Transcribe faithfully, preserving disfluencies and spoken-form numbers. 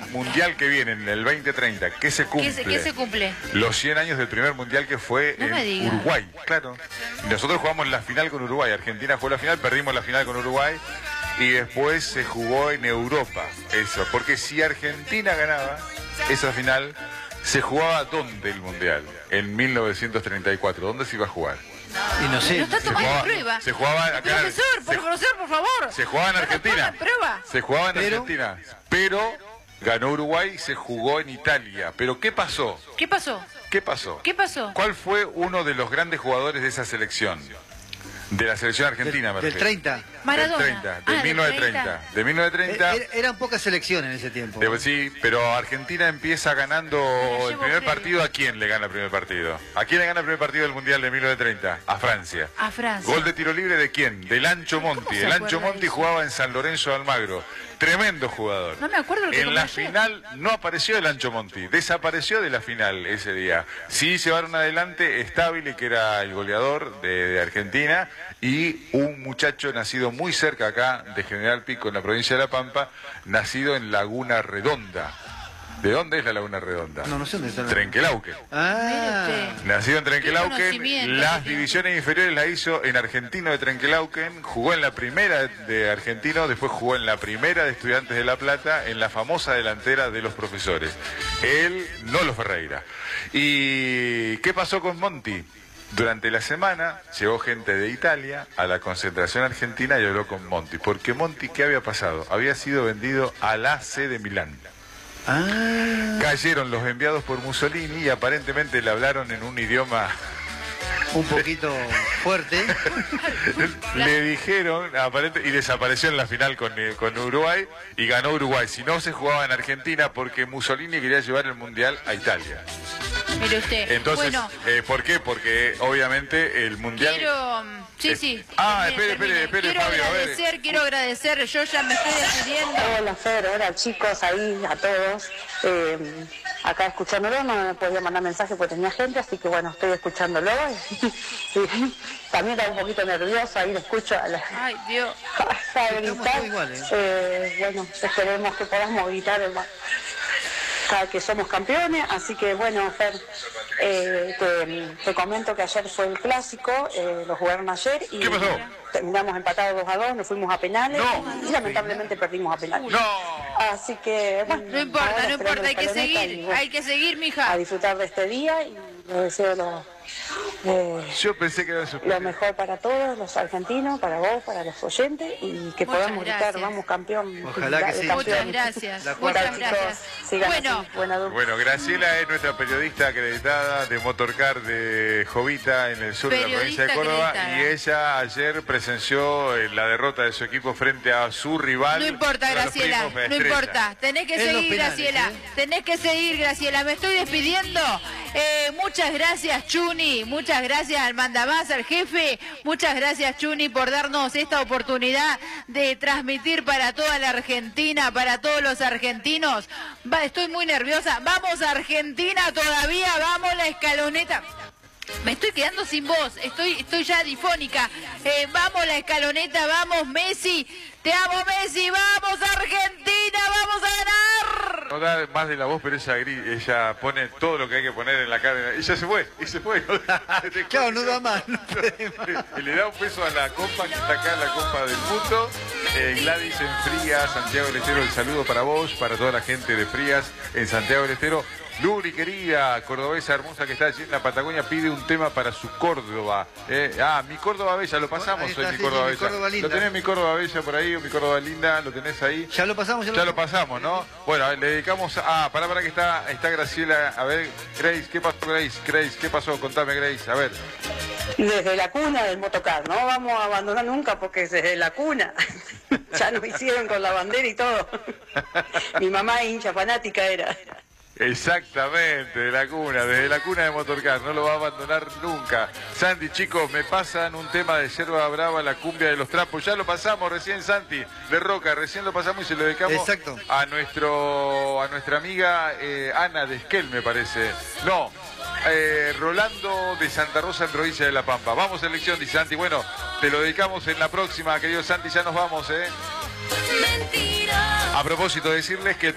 mundial que viene, en el veinte treinta, ¿qué se cumple? ¿Qué se, qué se cumple? Los cien años del primer mundial que fue no en Uruguay, claro. Y nosotros jugamos la final con Uruguay, Argentina jugó la final, perdimos la final con Uruguay y después se jugó en Europa, eso, porque si Argentina ganaba esa final, se jugaba ¿dónde el mundial? En mil novecientos treinta y cuatro, ¿dónde se iba a jugar? Y no sé. No está tomando se jugaba, prueba. Se jugaba acá. Profesor, por se, conocer, por favor. Se jugaba en Argentina. Prueba. Se jugaba en pero, Argentina. Pero ganó Uruguay y se jugó en Italia. Pero ¿qué pasó? ¿Qué pasó? ¿Qué pasó? ¿Qué pasó? ¿Cuál fue uno de los grandes jugadores de esa selección? De la selección argentina, me Del, del treinta. Maradona. Del treinta, de ah, mil novecientos treinta. De mil novecientos treinta. Er, eran pocas selecciones en ese tiempo. De, sí, pero Argentina empieza ganando el primer partido. ¿A quién le gana el primer partido? ¿A quién le gana el primer partido del Mundial de mil novecientos treinta? A Francia. A Francia. Gol de tiro libre ¿de quién? Del Ancho Monti. El Ancho Monti jugaba en San Lorenzo de Almagro. Tremendo jugador. No me acuerdo lo que En la ayer. final no apareció el Ancho Monti. Desapareció de la final ese día. Sí llevaron adelante Stabile, que era el goleador de, de Argentina, y un muchacho nacido muy cerca acá de General Pico, en la provincia de La Pampa, nacido en Laguna Redonda. ¿De dónde es la Laguna Redonda? No, no sé dónde está. Trenquelauquen. Ah. Nacido en Qué Trenquelauquen, conocimiento las que tiene. divisiones inferiores la hizo en Argentino de Trenquelauquen, jugó en la primera de Argentino, después jugó en la primera de Estudiantes de La Plata, en la famosa delantera de los profesores. Él, Nolo Ferreira. ¿Y qué pasó con Monti? Durante la semana llegó gente de Italia a la concentración argentina y habló con Monti. Porque Monti, ¿qué había pasado? Había sido vendido al A C de Milán. Ah. Cayeron los enviados por Mussolini y aparentemente le hablaron en un idioma Un poquito fuerte. le dijeron aparente, y desapareció en la final con, eh, con Uruguay y ganó Uruguay. Si no, se jugaba en Argentina porque Mussolini quería llevar el mundial a Italia. Mire usted. Entonces, bueno, eh, ¿por qué? Porque obviamente el mundial... quiero... Sí, Eh, sí. ah, termine, espere, espere, termine. espere, Quiero Fabio, a ver. agradecer, quiero agradecer. Yo ya me estoy despidiendo. Hola Fer, hola chicos, ahí a todos. Eh, acá escuchándolo, no me podía mandar mensaje porque tenía gente, así que bueno, estoy escuchándolo. Y, y también estaba un poquito nerviosa, ahí lo escucho a la, Ay, Dios. a Estamos gritar. todos iguales. Eh, bueno, esperemos que podamos gritar el cada que somos campeones, así que bueno, Fer, eh, te, te comento que ayer fue el clásico, eh, lo jugaron ayer y ¿Qué pasó? terminamos empatados dos a dos, nos fuimos a penales No. y lamentablemente perdimos a penales. ¡No! Así que bueno, No importa, ahora no esperando importa, hay la que escaloneta seguir, y, bueno, hay que seguir, mija. a disfrutar de este día y les deseo lo, eh, Yo pensé que era su... lo mejor para todos los argentinos, para vos, para los oyentes y que Muchas podamos gritar, gracias. vamos campeón. Ojalá que sí. campeón. Muchas gracias, La muchas cuarta. gracias. Sigan Bueno, así, buena dupla. Bueno, Graciela es nuestra periodista acreditada de Motorcar de Jovita en el sur de la provincia de Periodista Córdoba acreditada. y ella ayer presenció eh, la derrota de su equipo frente a su rival. no importa, a los Graciela, primos no Maestrella. importa. Tenés que En los seguir, penales, Graciela. ¿eh? Tenés que seguir, Graciela. Me estoy despidiendo. Eh, muchas gracias, Chuni. Muchas gracias al mandamás, al jefe. Muchas gracias, Chuni, por darnos esta oportunidad de transmitir para toda la Argentina, para todos los argentinos. Va, estoy muy nerviosa. Vamos a Argentina todavía. Vamos la escaloneta. Me estoy quedando sin voz, estoy, estoy ya difónica. Eh, vamos la escaloneta, vamos Messi, te amo Messi, vamos Argentina, vamos a ganar. No da más de la voz, pero ella, gri- ella pone todo lo que hay que poner en la cara. Ella se fue, y se fue. Claro, no da más. No puede más. Y le da un beso a la copa que está acá, la copa del mundo. Eh, Gladys en Frías, Santiago del Estero, el saludo para vos, para toda la gente de Frías en Santiago del Estero. Luli, querida, cordobesa hermosa que está allí en la Patagonia, pide un tema para su Córdoba. Eh, ah, mi Córdoba Bella, lo pasamos Ahí está, hoy, mi sí, Córdoba sí, mi Bella. Córdoba linda. ¿Lo tenés mi Córdoba Bella por ahí o mi Córdoba linda? ¿Lo tenés ahí? Ya lo pasamos, ya lo Ya lo pasamos, ¿no? Bueno, le dedicamos a... Ah, pará, pará que está, está Graciela. A ver, Grace, ¿qué pasó, Grace? Grace, ¿qué pasó? Contame, Grace, a ver. Desde la cuna del motocar, no vamos a abandonar nunca porque es desde la cuna. Ya nos hicieron con la bandera y todo. Mi mamá hincha fanática era. Exactamente, de la cuna, desde la cuna de Motorcar, no lo va a abandonar nunca. Santi, chicos, me pasan un tema de Yerba Brava, la cumbia de los trapos. Ya lo pasamos recién, Santi, de Roca, recién lo pasamos y se lo dedicamos Exacto. a nuestro a nuestra amiga eh, Ana de Esquel, me parece. No, eh, Rolando de Santa Rosa en provincia de La Pampa. Vamos, selección, dice Santi. Bueno, te lo dedicamos en la próxima, querido Santi, ya nos vamos, ¿eh? A propósito, decirles que...